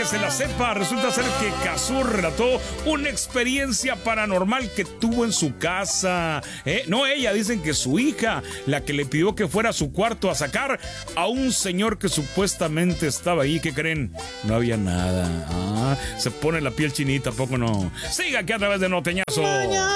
se la sepa, resulta ser que Cazú relató una experiencia paranormal que tuvo en su casa. No ella, dicen que su hija, la que le pidió que fuera a su cuarto a sacar a un señor que supuestamente estaba ahí. ¿Qué creen? No había nada. Se pone la piel chinita, ¿a poco no? Siga aquí a través de Norteñazo.